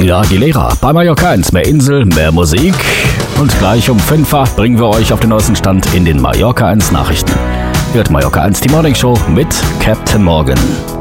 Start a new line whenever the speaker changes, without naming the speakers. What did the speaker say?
Christina Aguilera bei Mallorca 1. Mehr Insel, mehr Musik. Und gleich um 5 Uhr bringen wir euch auf den neuesten Stand in den Mallorca 1 Nachrichten. Hört Mallorca 1 die Morning Show mit Captain Morgan.